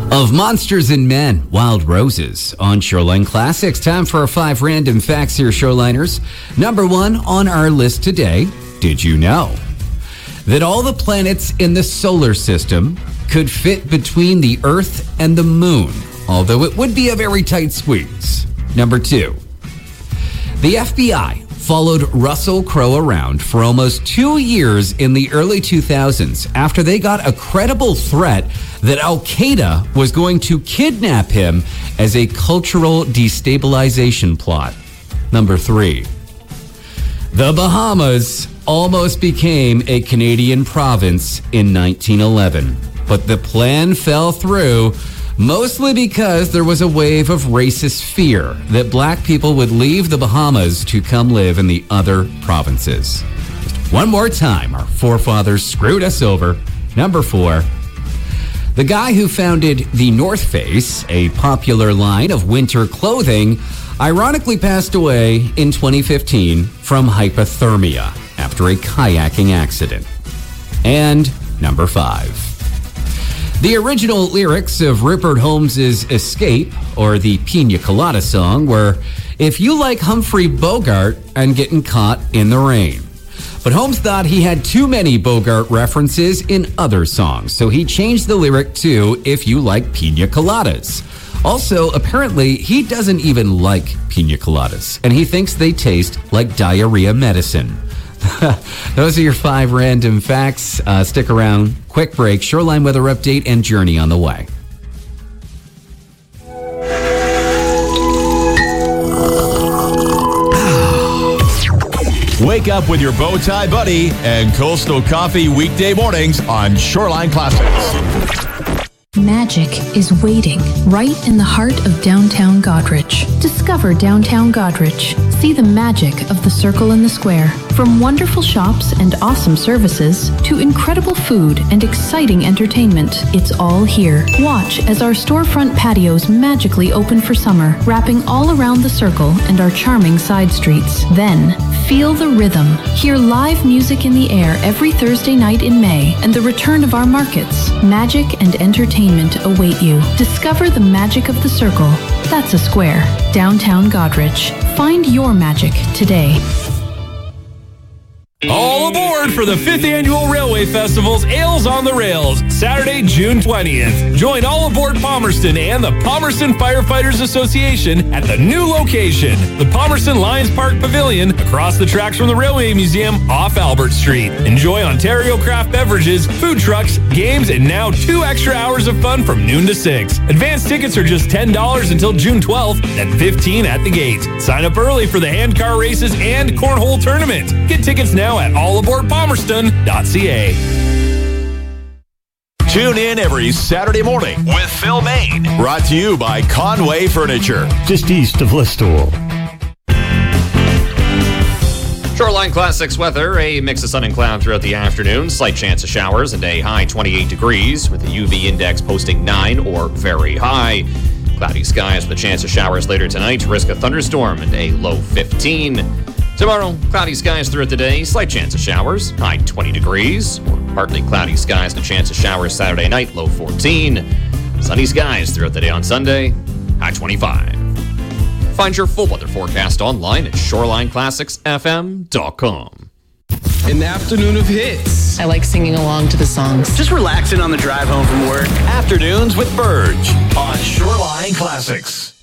Of Monsters and Men, Wild Roses on Shoreline Classics. Time for our 5 random facts here, Shoreliners. Number 1 on our list today. Did you know that all the planets in the solar system could fit between the Earth and the Moon, although it would be a very tight squeeze? Number 2, the FBI followed Russell Crowe around for almost 2 years in the early 2000s after they got a credible threat that Al-Qaeda was going to kidnap him as a cultural destabilization plot. Number 3, the Bahamas almost became a Canadian province in 1911, but the plan fell through, mostly because there was a wave of racist fear that black people would leave the Bahamas to come live in the other provinces. Just one more time, our forefathers screwed us over. Number 4, the guy who founded the North Face, a popular line of winter clothing, ironically passed away in 2015 from hypothermia after a kayaking accident. And number 5, the original lyrics of Rupert Holmes's Escape, or the Pina Colada song, were, "If you like Humphrey Bogart and getting caught in the rain." But Holmes thought he had too many Bogart references in other songs, so he changed the lyric to, "If you like Pina Coladas." Also, apparently, he doesn't even like Pina Coladas, and he thinks they taste like diarrhea medicine. Those are your 5 random facts. Stick around. Quick break, Shoreline weather update, and Journey on the way. Wake up with your bow tie buddy and Coastal Coffee weekday mornings on Shoreline Classics. Magic is waiting right in the heart of downtown Goderich. Discover downtown Goderich. See the magic of the Circle in the Square. From wonderful shops and awesome services to incredible food and exciting entertainment, it's all here. Watch as our storefront patios magically open for summer, wrapping all around the Circle and our charming side streets. Then, feel the rhythm. Hear live music in the air every Thursday night in May and the return of our markets. Magic and entertainment await you. Discover the magic of the Circle. That's a square. Downtown Goderich. Find your magic today. All aboard for the 5th Annual Railway Festival's Ales on the Rails, Saturday, June 20th. Join All Aboard Palmerston and the Palmerston Firefighters Association at the new location, the Palmerston Lions Park Pavilion, across the tracks from the Railway Museum off Albert Street. Enjoy Ontario craft beverages, food trucks, games, and now 2 extra hours of fun from noon to 6. Advance tickets are just $10 until June 12th, then $15 at the gate. Sign up early for the handcar races and cornhole tournament. Get tickets now at allaboardpalmerston.ca. Tune in every Saturday morning with Phil Main. Brought to you by Conway Furniture, just east of Listowel. Shoreline Classics weather, a mix of sun and cloud throughout the afternoon, slight chance of showers, and a high 28 degrees with the UV index posting 9 or very high. Cloudy skies with a chance of showers later tonight, risk of thunderstorm, and a low 15. Tomorrow, cloudy skies throughout the day, slight chance of showers, high 20 degrees, or partly cloudy skies and a chance of showers Saturday night, low 14. Sunny skies throughout the day on Sunday, high 25. Find your full weather forecast online at shorelineclassicsfm.com. An afternoon of hits. I like singing along to the songs. Just relaxing on the drive home from work. Afternoons with Burge on Shoreline Classics.